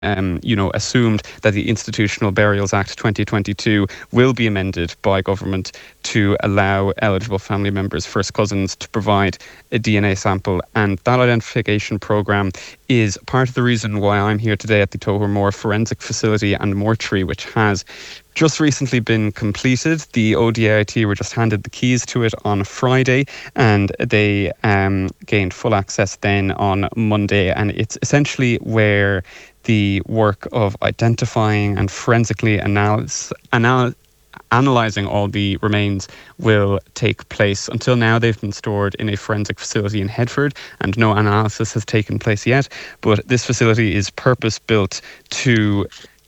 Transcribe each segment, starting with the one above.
assumed that the Institutional Burials Act 2022 will be amended by government to allow eligible family members, first cousins, to provide a DNA sample. And that identification programme is part of the reason why I'm here today at the Tohermore Forensic Facility and Mortuary, which has just recently been completed. The ODIT were just handed the keys to it on Friday, and they gained full access then on Monday. And it's essentially where the work of identifying and forensically analysing all the remains will take place. Until now, they've been stored in a forensic facility in Headford, and no analysis has taken place yet. But this facility is purpose-built to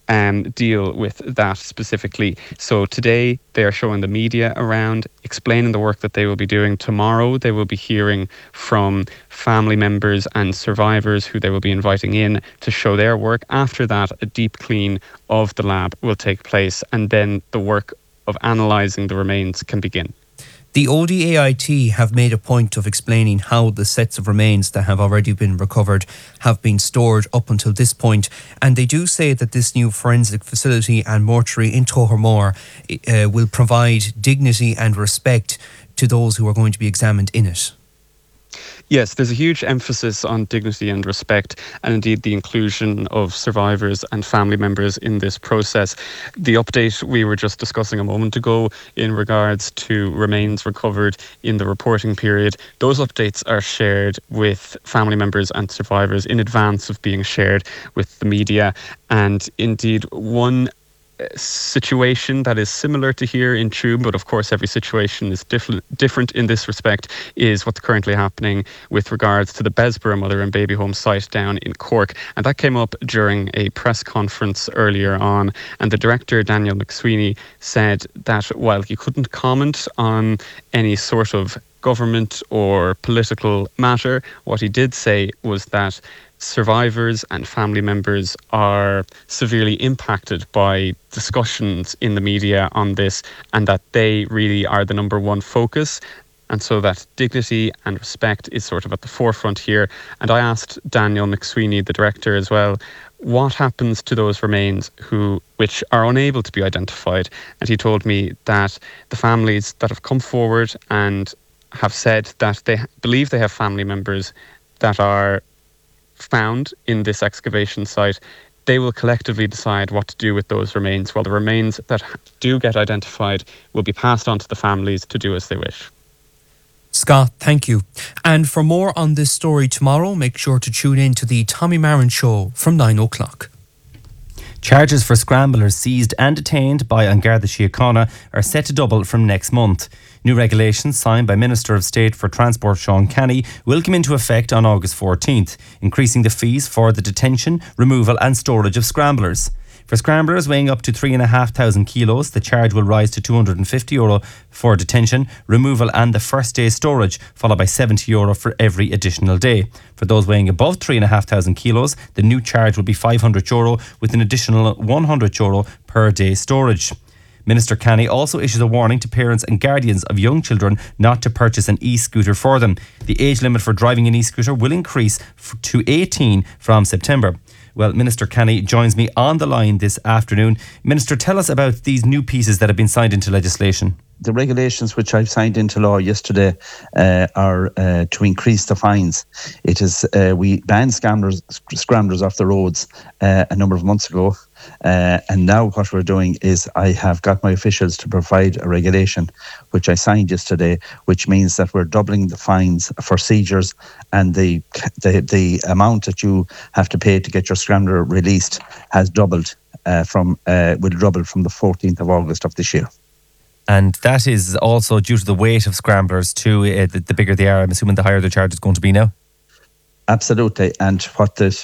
deal with that specifically. So today they are showing the media around, explaining the work that they will be doing. Tomorrow they will be hearing from family members and survivors who they will be inviting in to show their work. After that, a deep clean of the lab will take place, and then the work of analysing the remains can begin. The ODAIT have made a point of explaining how the sets of remains that have already been recovered have been stored up until this point, and they do say that this new forensic facility and mortuary in Tohermore will provide dignity and respect to those who are going to be examined in it. Yes, there's a huge emphasis on dignity and respect, and indeed the inclusion of survivors and family members in this process. The update we were just discussing a moment ago in regards to remains recovered in the reporting period, those updates are shared with family members and survivors in advance of being shared with the media. And indeed, one situation that is similar to here in Tuam, but of course every situation is different in this respect, is what's currently happening with regards to the Besborough Mother and Baby Home site down in Cork. And that came up during a press conference earlier on, and the director, Daniel McSweeney, said that while he couldn't comment on any sort of government or political matter, what he did say was that survivors and family members are severely impacted by discussions in the media on this, and that they really are the number one focus. And so that dignity and respect is sort of at the forefront here. And I asked Daniel McSweeney, the director, as well, what happens to those remains which are unable to be identified? And he told me that the families that have come forward and have said that they believe they have family members that are found in this excavation site, they will collectively decide what to do with those remains, while the remains that do get identified will be passed on to the families to do as they wish. Scott, thank you. And for more on this story tomorrow, make sure to tune in to the Tommy Marin Show from 9 o'clock. Charges for scramblers seized and detained by An Garda Síochána are set to double from next month. New regulations signed by Minister of State for Transport Sean Kenny will come into effect on August 14th, increasing the fees for the detention, removal and storage of scramblers. For scramblers weighing up to 3,500 kilos, the charge will rise to €250 for detention, removal and the first day storage, followed by €70 for every additional day. For those weighing above 3,500 kilos, the new charge will be €500 with an additional €100 per day storage. Minister Canny also issues a warning to parents and guardians of young children not to purchase an e-scooter for them. The age limit for driving an e-scooter will increase to 18 from September. Well, Minister Canny joins me on the line this afternoon. Minister, tell us about these new pieces that have been signed into legislation. The regulations which I've signed into law yesterday are to increase the fines. It is we banned scramblers off the roads a number of months ago. And now what we're doing is I have got my officials to provide a regulation which I signed yesterday, which means that we're doubling the fines for seizures, and the amount that you have to pay to get your scrambler released has doubled will double from the 14th of August of this year. And that is also due to the weight of scramblers too. The bigger they are, I'm assuming the higher the charge is going to be now. Absolutely, and what the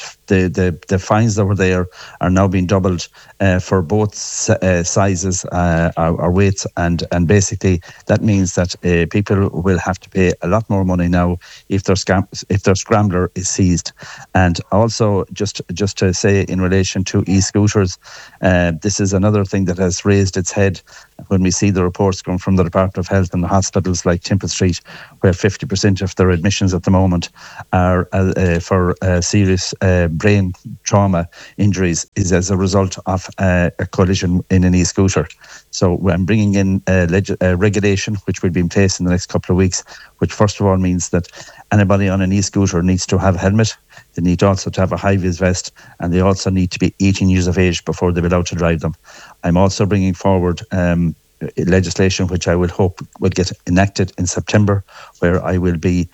fines that were there are now being doubled for both sizes or weights, and basically that means that people will have to pay a lot more money now if their scrambler is seized. And also, just to say in relation to e-scooters, this is another thing that has raised its head when we see the reports come from the Department of Health and the hospitals like Temple Street, where 50% of their admissions at the moment are for serious brain trauma injuries is as a result of a collision in an e-scooter. So I'm bringing in regulation, which will be in place in the next couple of weeks, which first of all means that anybody on an e-scooter needs to have a helmet. They need also to have a high-vis vest, and they also need to be 18 years of age before they're allowed to drive them. I'm also bringing forward legislation which I would hope will get enacted in September, where I will be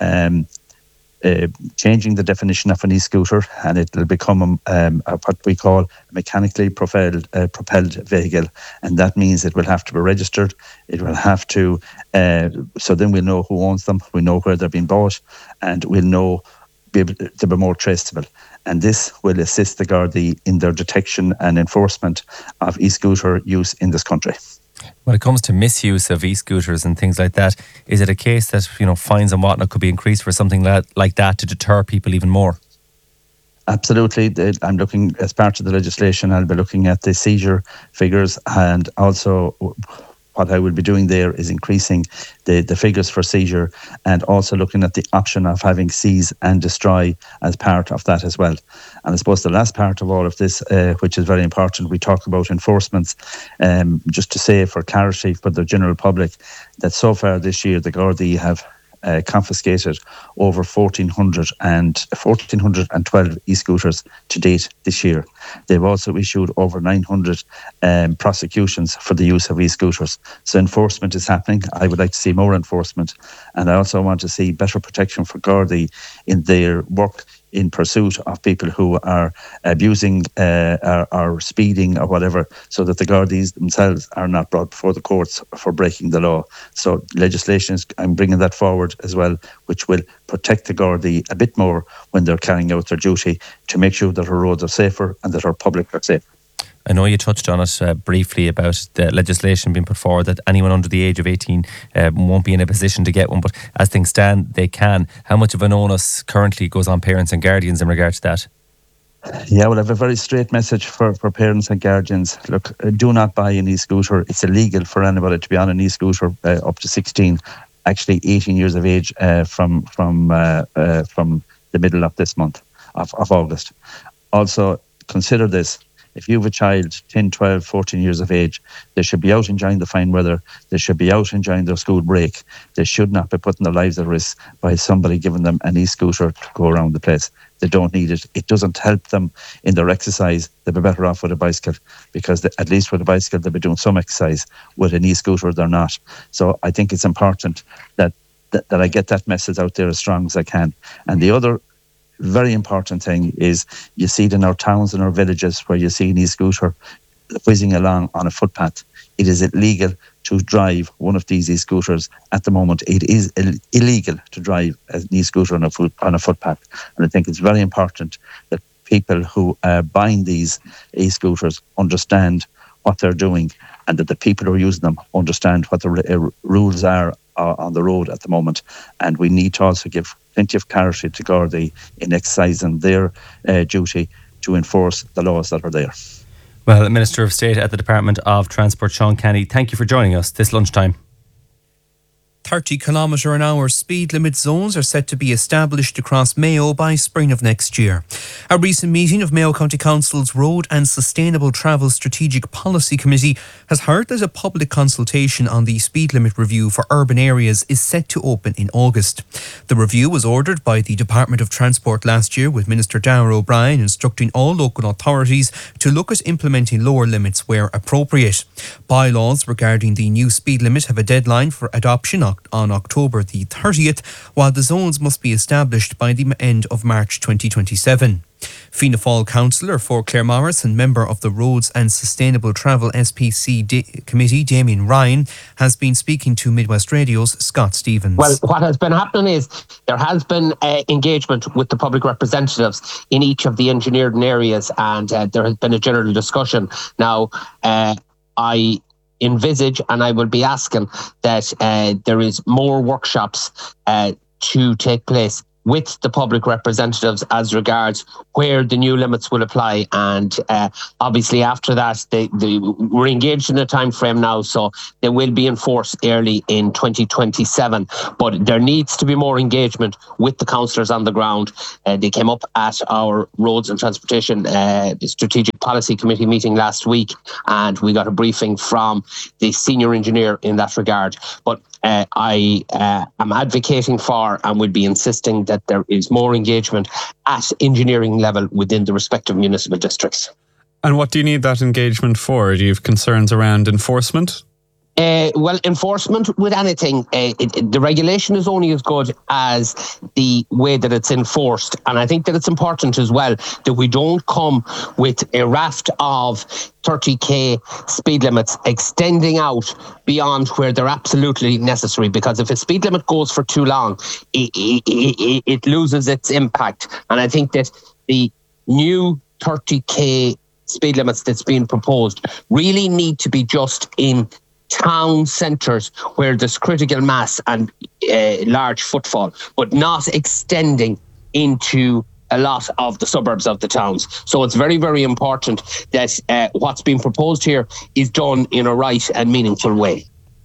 changing the definition of an e-scooter, and it will become what we call a mechanically propelled vehicle, and that means it will have to be registered. It will have to, so then we'll know who owns them, we know where they're being bought, and we'll know be able to be more traceable. And this will assist the Gardaí in their detection and enforcement of e-scooter use in this country. When it comes to misuse of e-scooters and things like that, is it a case that, fines and whatnot could be increased for something like that to deter people even more? Absolutely. I'm looking, as part of the legislation, I'll be looking at the seizure figures, and also what I will be doing there is increasing the figures for seizure, and also looking at the option of having seize and destroy as part of that as well. And I suppose the last part of all of this, which is very important, we talk about enforcements, just to say for clarity for the general public, that so far this year the Gardaí have confiscated over 1,412 e-scooters to date this year. They've also issued over 900 prosecutions for the use of e-scooters. So enforcement is happening. I would like to see more enforcement, and I also want to see better protection for Gardaí in their work in pursuit of people who are abusing or speeding or whatever, so that the Gardaís themselves are not brought before the courts for breaking the law. So legislation, I'm bringing that forward as well, which will protect the Gardaí a bit more when they're carrying out their duty to make sure that our roads are safer and that our public are safe. I know you touched on it briefly about the legislation being put forward that anyone under the age of 18 won't be in a position to get one, but as things stand, they can. How much of an onus currently goes on parents and guardians in regard to that? Yeah, well, I have a very straight message for parents and guardians. Look, do not buy an e-scooter. It's illegal for anybody to be on an e-scooter up to 16, actually 18 years of age from the middle of this month, of August. Also, consider this. If you have a child 10, 12, 14 years of age, they should be out enjoying the fine weather. They should be out enjoying their school break. They should not be putting their lives at risk by somebody giving them an e-scooter to go around the place. They don't need it. It doesn't help them in their exercise. They'd be better off with a bicycle, because at least with a bicycle they'll be doing some exercise. With an e-scooter they're not. So I think it's important that I get that message out there as strong as I can. And the other very important thing is, you see it in our towns and our villages where you see an e-scooter whizzing along on a footpath. It is illegal to drive one of these e-scooters at the moment. It is illegal to drive an e-scooter on a footpath. And I think it's very important that people who are buying these e-scooters understand what they're doing, and that the people who are using them understand what the rules are on the road at the moment. And we need to also give plenty of clarity to Gardaí in exercising their duty to enforce the laws that are there. Well, Minister of State at the Department of Transport, Sean Kenny, thank you for joining us this lunchtime. 30km/h speed limit zones are set to be established across Mayo by spring of next year. A recent meeting of Mayo County Council's Road and Sustainable Travel Strategic Policy Committee has heard that a public consultation on the speed limit review for urban areas is set to open in August. The review was ordered by the Department of Transport last year, with Minister Darragh O'Brien instructing all local authorities to look at implementing lower limits where appropriate. Bylaws regarding the new speed limit have a deadline for adoption on October the 30th, while the zones must be established by the end of March 2027. Fianna Fáil councillor for Claremorris and member of the Roads and Sustainable Travel SPC Committee, Damien Ryan, has been speaking to Midwest Radio's Scott Stevens. Well, what has been happening is there has been engagement with the public representatives in each of the engineered areas, and there has been a general discussion. Now, I envisage, and I will be asking, that there is more workshops to take place with the public representatives as regards where the new limits will apply. And obviously after that, we're engaged in a time frame now, so they will be enforced early in 2027. But there needs to be more engagement with the councillors on the ground. They came up at our Roads and Transportation Strategic Policy Committee meeting last week, and we got a briefing from the senior engineer in that regard. But I am advocating for and would be insisting that there is more engagement at engineering level within the respective municipal districts. And what do you need that engagement for? Do you have concerns around enforcement? Well, enforcement with anything, the regulation is only as good as the way that it's enforced. And I think that it's important as well that we don't come with a raft of 30k speed limits extending out beyond where they're absolutely necessary. Because if a speed limit goes for too long, it loses its impact. And I think that the new 30k speed limits that's being proposed really need to be just in town centres where there's critical mass and large footfall, but not extending into a lot of the suburbs of the towns. So it's very, very important that what's being proposed here is done in a right and meaningful way.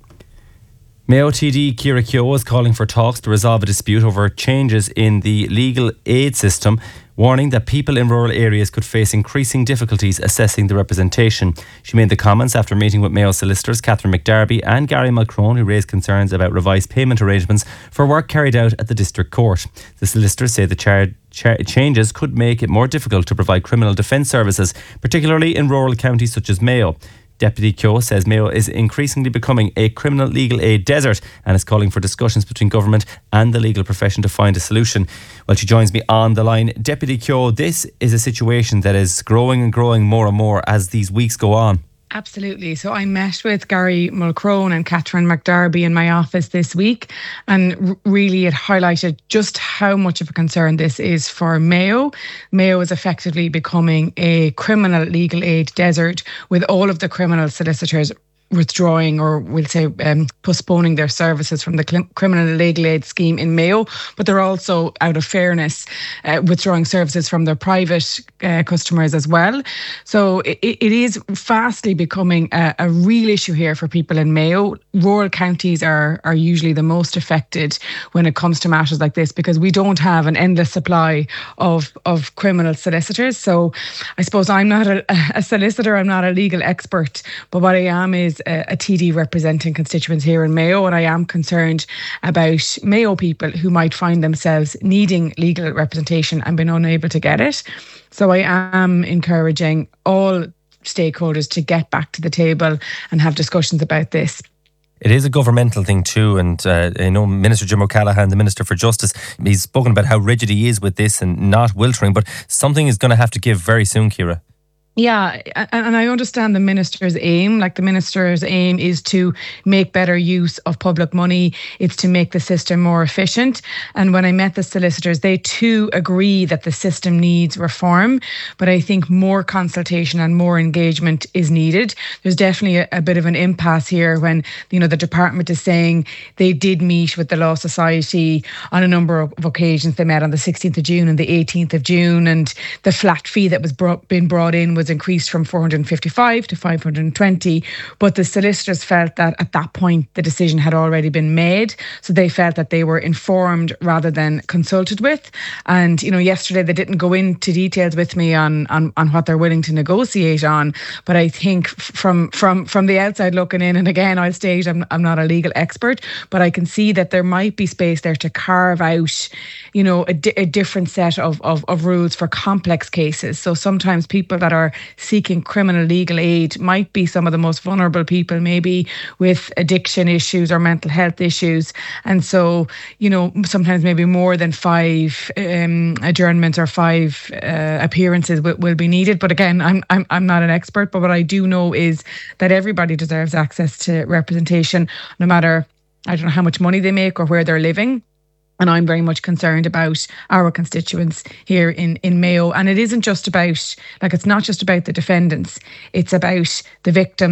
Mayo TD Ciara Keogh is calling for talks to resolve a dispute over changes in the legal aid system, warning that people in rural areas could face increasing difficulties assessing the representation. She made the comments after meeting with Mayo solicitors Catherine McDarby and Gary Mulcrone, who raised concerns about revised payment arrangements for work carried out at the district court. The solicitors say the changes could make it more difficult to provide criminal defence services, particularly in rural counties such as Mayo. Deputy Keogh says Mayo is increasingly becoming a criminal legal aid desert and is calling for discussions between government and the legal profession to find a solution. Well, she joins me on the line. Deputy Keogh, this is a situation that is growing and growing more and more as these weeks go on. Absolutely. So I met with Gary Mulcrone and Catherine McDarby in my office this week, and really it highlighted just how much of a concern this is for Mayo. Mayo is effectively becoming a criminal legal aid desert, with all of the criminal solicitors withdrawing, or we'll say postponing their services from the criminal legal aid scheme in Mayo, but they're also, out of fairness, withdrawing services from their private customers as well. So it is fastly becoming a real issue here for people in Mayo. Rural counties are usually the most affected when it comes to matters like this, because we don't have an endless supply of criminal solicitors. So I suppose I'm not a solicitor, I'm not a legal expert, but what I am is a TD representing constituents here in Mayo, and I am concerned about Mayo people who might find themselves needing legal representation and being unable to get it. So I am encouraging all stakeholders to get back to the table and have discussions about this. It is a governmental thing too, and I know Minister Jim O'Callaghan, the Minister for Justice, he's spoken about how rigid he is with this and not wiltering, but something is going to have to give very soon, Ciara. Yeah, and I understand the minister's aim. Like, the minister's aim is to make better use of public money. It's to make the system more efficient. And when I met the solicitors, they too agree that the system needs reform. But I think more consultation and more engagement is needed. There's definitely a bit of an impasse here when, you know, the department is saying they did meet with the Law Society on a number of occasions. They met on the 16th of June and the 18th of June, and the flat fee that was been brought in was increased from 455 to 520, but the solicitors felt that at that point the decision had already been made, so they felt that they were informed rather than consulted with. And you know, yesterday they didn't go into details with me on what they're willing to negotiate on, but I think from the outside looking in, and again I'll state I'm not a legal expert, but I can see that there might be space there to carve out, you know, a different set of rules for complex cases. So sometimes people that are seeking criminal legal aid might be some of the most vulnerable people, maybe with addiction issues or mental health issues. And so, you know, sometimes maybe more than 5 adjournments or 5 appearances will be needed. But again, I'm not an expert, but what I do know is that everybody deserves access to representation, no matter, I don't know how much money they make or where they're living. And I'm very much concerned about our constituents here in Mayo. And it isn't just about, like, it's not just about the defendants. It's about the victims,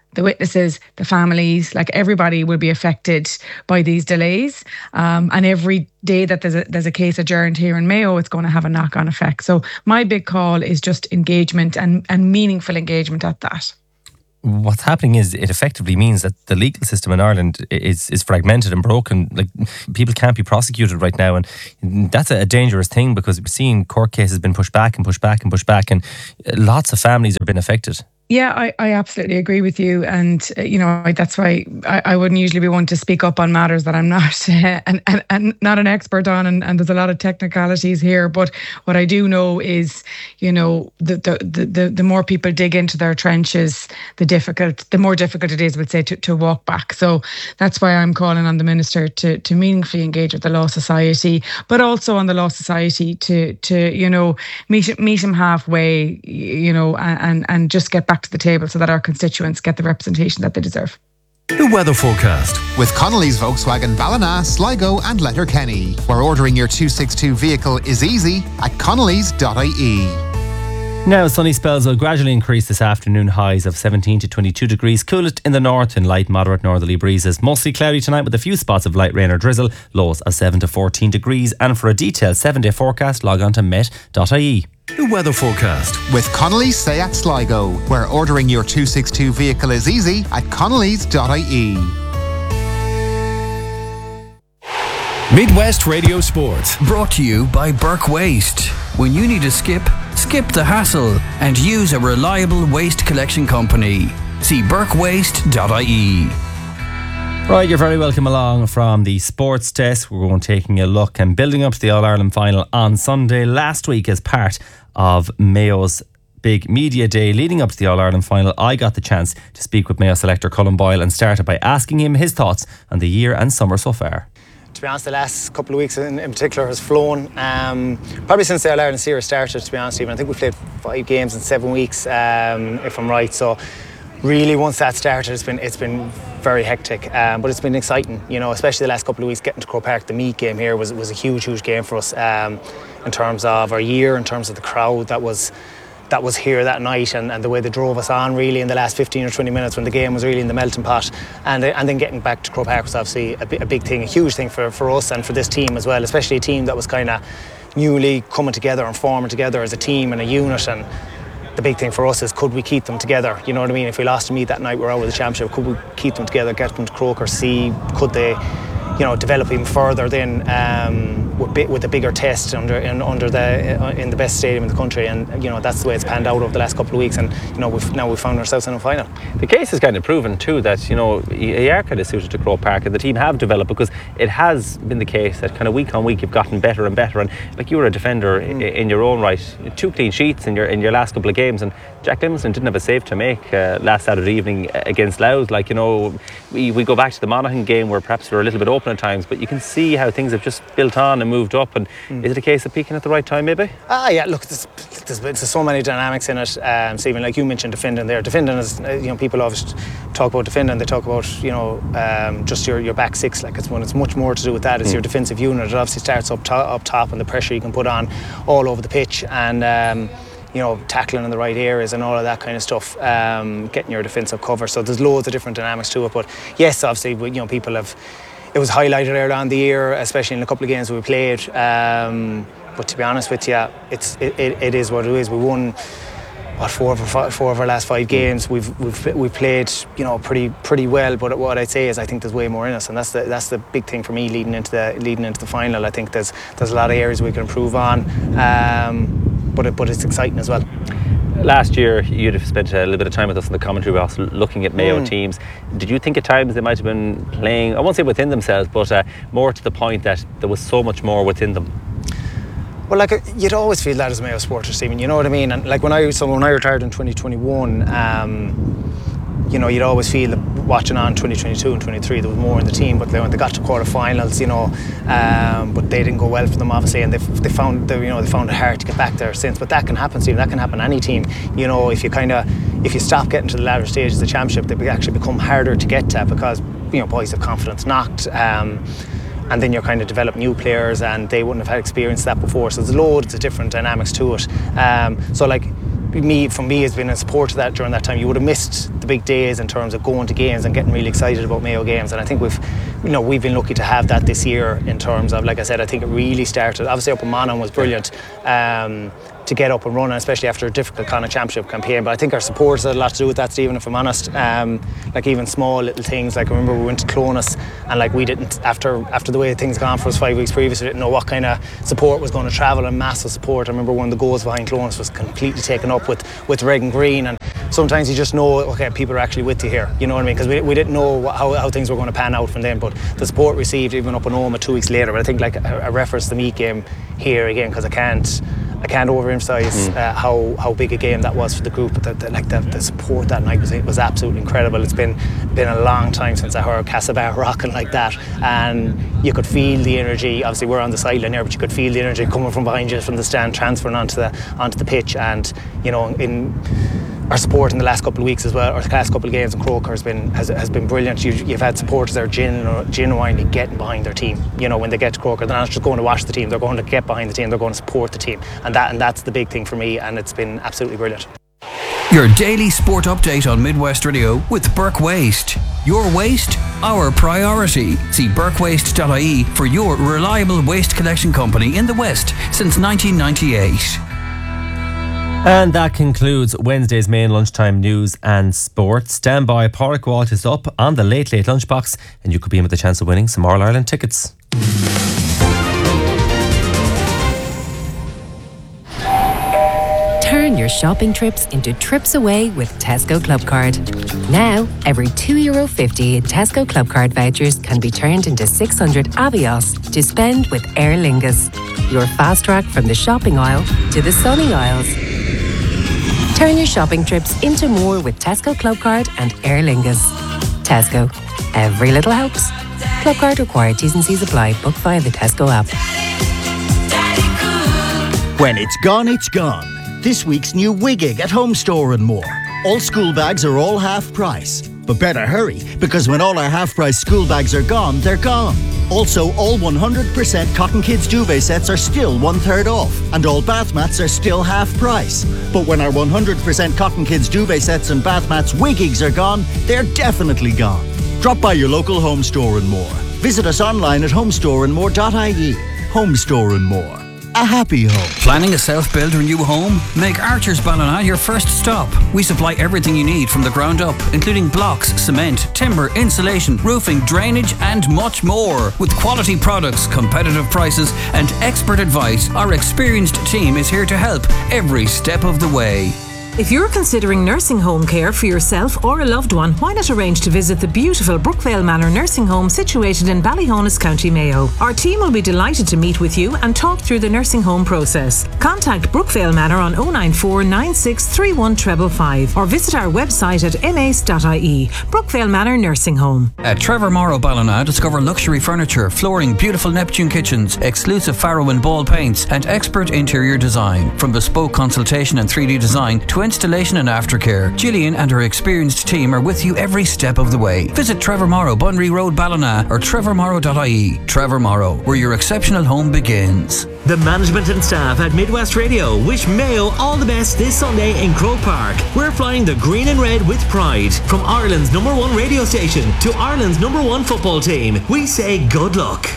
the witnesses, the families, like everybody will be affected by these delays. And every day that there's a case adjourned here in Mayo, it's going to have a knock-on effect. So my big call is just engagement and meaningful engagement at that. What's happening is it effectively means that the legal system in Ireland is fragmented and broken. Like, people can't be prosecuted right now, and that's a dangerous thing, because we've seen court cases been pushed back and pushed back and pushed back, and lots of families have been affected. Yeah, I absolutely agree with you. And, that's why I wouldn't usually be one to speak up on matters that I'm not and not an expert on. And there's a lot of technicalities here. But what I do know is, the more people dig into their trenches, the more difficult it is, we'll say, to walk back. So that's why I'm calling on the Minister to meaningfully engage with the Law Society, but also on the Law Society to meet him halfway, and just get back to the table so that our constituents get the representation that they deserve. The weather forecast with Connolly's Volkswagen Ballina, Sligo and Letterkenny, where ordering your 262 vehicle is easy at connolly's.ie. Now, sunny spells will gradually increase this afternoon, highs of 17 to 22 degrees. Coolest in the north and light moderate northerly breezes. Mostly cloudy tonight with a few spots of light rain or drizzle. Lows of 7 to 14 degrees. And for a detailed 7-day forecast, log on to met.ie. The weather forecast with Connolly's Seat Sligo, where ordering your 262 vehicle is easy at connolly's.ie. Midwest Radio Sport, brought to you by Burke Waste. When you need a skip the hassle and use a reliable waste collection company. See burkewaste.ie. Right, you're very welcome along from the sports desk. We're going taking a look and building up to the All-Ireland final on Sunday. Last week, as part of Mayo's big media day leading up to the All-Ireland final, I got the chance to speak with Mayo selector Colm Boyle and started by asking him his thoughts on the year and summer so far. To be honest, the last couple of weeks in particular has flown. Probably since the All-Ireland series started, to be honest, even I think we played 5 games in 7 weeks, if I'm right. So really, once that started, it's been very hectic, but it's been exciting. Especially the last couple of weeks, getting to Croke Park. The Meath game here was a huge game for us, in terms of our year, in terms of the crowd that was here that night, and the way they drove us on really in the last 15 or 20 minutes when the game was really in the melting pot, and then getting back to Croke Park was obviously a big thing, a huge thing for us and for this team as well, especially a team that was kind of newly coming together and forming together as a team and a unit. And the big thing for us is, could we keep them together? You know what I mean? If we lost to Meath that night, we're out of the championship. Could we keep them together, get them to Croker, see could they develop even further then with a bigger test in the best stadium in the country, and that's the way it's panned out over the last couple of weeks, and we've found ourselves in a final. The case is kind of proven too that you are kind of suited to Croke Park, and the team have developed, because it has been the case that kind of week on week you've gotten better and better, and like, you were a defender in your own right, 2 clean sheets in your last couple of games, and Jack Livingston didn't have a save to make last Saturday evening against Louth. We go back to the Monaghan game where perhaps we're a little bit open at times, but you can see how things have just built on and moved up. And is it a case of peaking at the right time, maybe? Yeah. Look, there's so many dynamics in it, Stephen. Like you mentioned, defending there. Defending is, people always talk about defending. They talk about just your back six. Like it's much more to do with that. It's your defensive unit. It obviously starts up top, and the pressure you can put on all over the pitch, and tackling in the right areas and all of that kind of stuff, getting your defensive cover. So there's loads of different dynamics to it. But yes, obviously, people have. It was highlighted earlier on the year, especially in a couple of games we played. But to be honest with you, it is what it is. We won 4 of our last 5 games. We've played pretty well. But what I'd say is I think there's way more in us, and that's the big thing for me leading into the final. I think there's a lot of areas we can improve on. But it's exciting as well. Last year, you'd have spent a little bit of time with us in the commentary box looking at Mayo teams. Did you think at times they might have been playing, I won't say within themselves, but more to the point that there was so much more within them? Well, you'd always feel that as a Mayo supporter, Stephen, you know what I mean? And when I retired in 2021, you'd always feel that watching on 2022 and 23 there was more in the team, but when they got to quarterfinals, but they didn't go well for them obviously, and they found it hard to get back there since. But that can happen, Stephen. That can happen any team. If you stop getting to the latter stages of the championship, they actually become harder to get to, because boys have confidence knocked. And then you're kind of develop new players, and they wouldn't have had experienced that before. So there's loads of different dynamics to it. for me has been in support of that during that time. You would have missed the big days in terms of going to games and getting really excited about Mayo games, and I think we've been lucky to have that this year in terms of, like I said, I think it really started, obviously up in Monaghan was brilliant to get up and running, especially after a difficult kind of championship campaign, but I think our supporters had a lot to do with that, Stephen, if I'm honest. Like even small little things, like I remember we went to Clonus and like we didn't, after the way things gone for us 5 weeks previous, we didn't know what kind of support was going to travel, and massive support. I remember one of the goals behind Clonus was completely taken up with red and green, and sometimes you just know, okay, people are actually with you here, you know what I mean, because we didn't know how things were going to pan out from then, but the support received even up in Oma 2 weeks later. But I think like I referenced the Meath game here again because I can't overemphasise how big a game that was for the group. The support that night was absolutely incredible. It's been a long time since I heard Castlebar rocking like that, and you could feel the energy. Obviously we're on the sideline here, but you could feel the energy coming from behind you from the stand, transferring onto the pitch. And you know, in our support in the last couple of weeks as well, or the last couple of games in Croker has been brilliant. You've had supporters that are genuinely getting behind their team. You know, when they get to Croker, they're not just going to watch the team, they're going to get behind the team, they're going to support the team, and that's the big thing for me, and it's been absolutely brilliant. Your daily sport update on Midwest Radio with Burke Waste. Your waste, our priority. See burkewaste.ie for your reliable waste collection company in the West since 1998. And that concludes Wednesday's main lunchtime news and sport. Stand by, Pádraig Walsh is up on the Late Lunchbox, and you could be in with a chance of winning some All Ireland tickets. Turn your shopping trips into trips away with Tesco Clubcard. Now, every €2.50 in Tesco Clubcard vouchers can be turned into 600 Avios to spend with Aer Lingus. Your fast track from the shopping aisle to the sunny aisles. Turn your shopping trips into more with Tesco Clubcard and Aer Lingus. Tesco. Every little helps. Clubcard required. T's and C's apply. Book via the Tesco app. When it's gone, it's gone. This week's new Wiggig at Home Store and More. All school bags are all half price. But better hurry, because when all our half price school bags are gone, they're gone. Also, all 100% Cotton Kids duvet sets are still 1/3 off, and all bath mats are still half price. But when our 100% Cotton Kids duvet sets and bath mats Wiggigs are gone, they're definitely gone. Drop by your local Home Store and More. Visit us online at homestoreandmore.ie. Home Store and More. A happy home. Planning a self-build or new home? Make Archer's Ballina your first stop. We supply everything you need from the ground up, including blocks, cement, timber, insulation, roofing, drainage, and much more. With quality products, competitive prices, and expert advice, our experienced team is here to help every step of the way. If you're considering nursing home care for yourself or a loved one, why not arrange to visit the beautiful Brookvale Manor nursing home situated in Ballyhonus, County Mayo. Our team will be delighted to meet with you and talk through the nursing home process. Contact Brookvale Manor on 094 9631 555 or visit our website at mace.ie. Brookvale Manor Nursing Home. At Trevor Morrow Ballina, discover luxury furniture, flooring, beautiful Neptune kitchens, exclusive Farrow and Ball paints, and expert interior design. From bespoke consultation and 3D design to installation and aftercare, Gillian and her experienced team are with you every step of the way. Visit Trevor Morrow, Bunry Road, Ballina, or trevormorrow.ie. Trevor Morrow, where your exceptional home begins. The management and staff at Midwest Radio wish Mayo all the best this Sunday in Croke Park. We're flying the green and red with pride. From Ireland's #1 radio station to Ireland's #1 football team, we say good luck.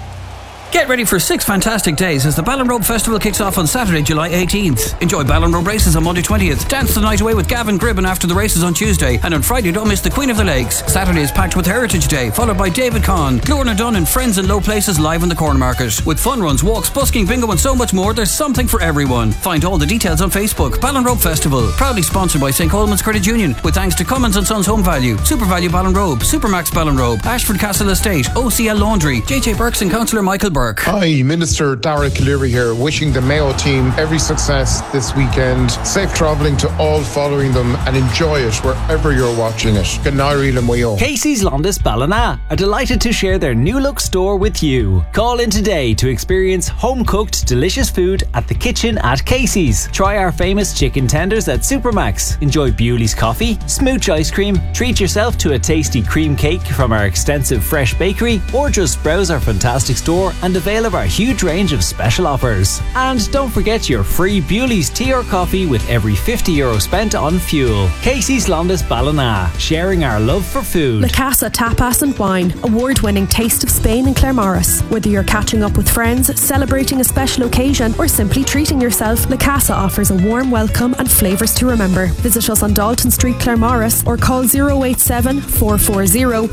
Get ready for 6 fantastic days as the Ballinrobe Festival kicks off on Saturday, July 18th. Enjoy Ballinrobe races on Monday 20th. Dance the night away with Gavin Gribben after the races on Tuesday. And on Friday, don't miss the Queen of the Lakes. Saturday is packed with Heritage Day, followed by David Conn, Lorna Dunn and Friends in Low Places live in the Corn Market. With fun runs, walks, busking, bingo and so much more, there's something for everyone. Find all the details on Facebook. Ballinrobe Festival, proudly sponsored by St. Coleman's Credit Union, with thanks to Cummins & Sons Home Value, Super Value Ballinrobe, Supermax Ballinrobe, Ashford Castle Estate, OCL Laundry, JJ Burks and Councillor Michael Burke. Hi, Minister Dara Cleary here, wishing the Mayo team every success this weekend. Safe travelling to all following them and enjoy it wherever you're watching it. Good night, Mayo. Casey's Londis Ballina are delighted to share their new look store with you. Call in today to experience home-cooked delicious food at the kitchen at Casey's. Try our famous chicken tenders at Supermax. Enjoy Bewley's coffee, smooch ice cream, treat yourself to a tasty cream cake from our extensive fresh bakery, or just browse our fantastic store and and avail of our huge range of special offers. And don't forget your free Bewley's tea or coffee with every €50 spent on fuel. Casey's Londis Ballina, sharing our love for food. La Casa Tapas and Wine, award-winning Taste of Spain in Claremorris. Whether you're catching up with friends, celebrating a special occasion, or simply treating yourself, La Casa offers a warm welcome and flavours to remember. Visit us on Dalton Street, Claremorris, or call 087 440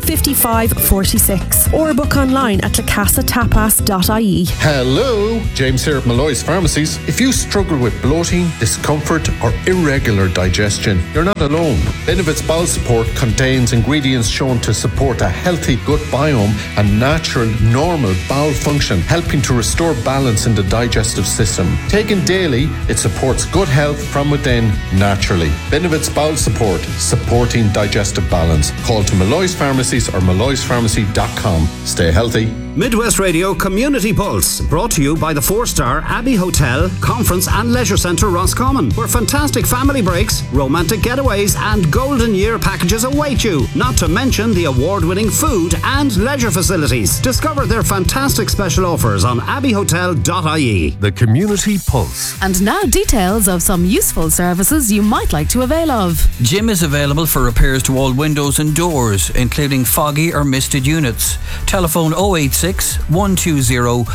5546, or book online at lacasatapas.ie. Hello, James here at Malloy's Pharmacies. If you struggle with bloating, discomfort or irregular digestion, you're not alone. Benevit's Bowel Support contains ingredients shown to support a healthy gut biome and natural, normal bowel function, helping to restore balance in the digestive system. Taken daily, it supports good health from within naturally. Benevit's Bowel Support, supporting digestive balance. Call to Malloy's Pharmacies or malloyspharmacy.com. Stay healthy. Midwest Radio Community Pulse, brought to you by the 4-star Abbey Hotel, Conference and Leisure Centre Roscommon, where fantastic family breaks, romantic getaways and golden year packages await you, not to mention the award-winning food and leisure facilities. Discover their fantastic special offers on abbeyhotel.ie. The Community Pulse. And now details of some useful services you might like to avail of. Jim is available for repairs to all windows and doors, including foggy or misted units. Telephone 086 120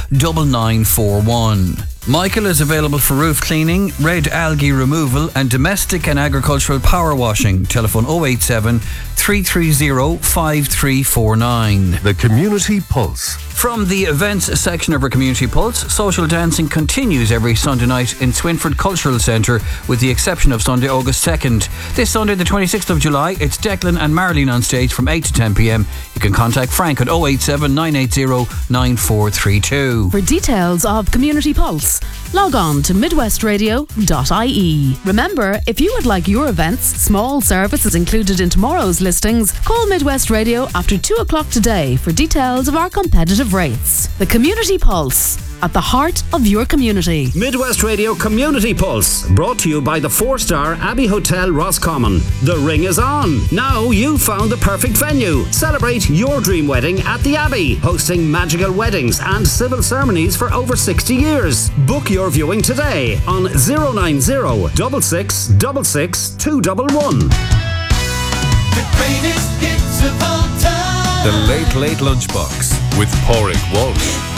9941. Michael is available for roof cleaning, red algae removal and domestic and agricultural power washing. Telephone 087 330 5349. The Community Pulse. From the events section of our Community Pulse, social dancing continues every Sunday night in Swinford Cultural Centre, with the exception of Sunday, August 2nd. This Sunday, the 26th of July, it's Declan and Marlene on stage from 8 to 10 p.m. You can contact Frank at 087 980 9432. For details of Community Pulse, log on to midwestradio.ie. Remember, if you would like your events, small services included in tomorrow's listings, call Midwest Radio after 2 o'clock today for details of our competitive rates. The Community Pulse, at the heart of your community. Midwest Radio Community Pulse, brought to you by the 4-star Abbey Hotel Roscommon. The ring is on. Now you've found the perfect venue. Celebrate your dream wedding at the Abbey, hosting magical weddings and civil ceremonies for over 60 years. Book your viewing today on 090 6666 211. The greatest hits of all time. The Late Late Lunchbox with Pádraig Walsh.